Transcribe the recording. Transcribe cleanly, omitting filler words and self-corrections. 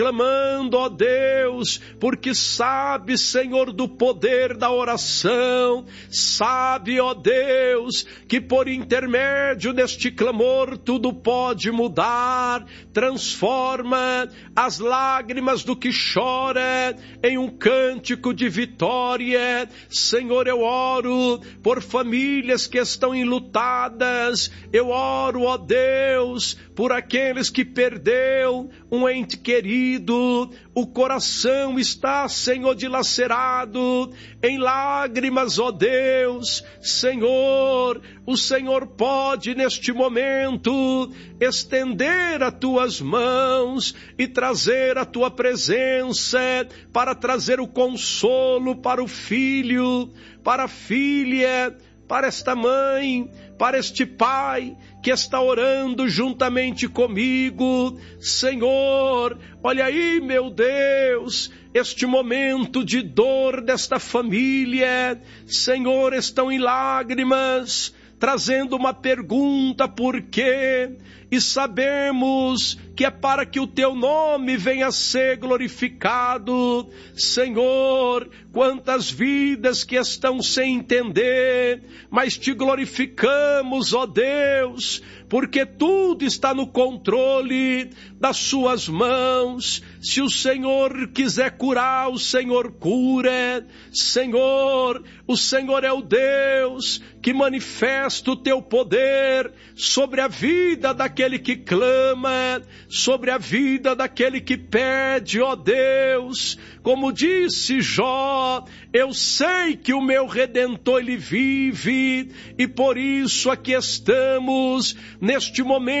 clamando, ó Deus, porque sabe, Senhor, do poder da oração, sabe, ó Deus, que por intermédio deste clamor tudo pode mudar, transforma as lágrimas do que chora em um cântico de vitória. Senhor, eu oro por famílias que estão enlutadas, eu oro, ó Deus, por aqueles que perdeu um ente querido, o coração está, Senhor, dilacerado, em lágrimas, ó Deus. Senhor, o Senhor pode neste momento estender as tuas mãos e trazer a tua presença para trazer o consolo para o filho, para a filha, para esta mãe, para este pai que está orando juntamente comigo. Senhor, olha aí, meu Deus, este momento de dor desta família. Senhor, estão em lágrimas, trazendo uma pergunta: por quê? E sabemos que é para que o teu nome venha a ser glorificado. Senhor, quantas vidas que estão sem entender, mas te glorificamos, ó Deus, porque tudo está no controle das suas mãos. Se o Senhor quiser curar, o Senhor cura. Senhor, o Senhor é o Deus que manifesta o teu poder sobre a vida daquele que clama, sobre a vida daquele que pede, ó Deus. Como disse Jó, eu sei que o meu Redentor ele vive, e por isso aqui estamos neste momento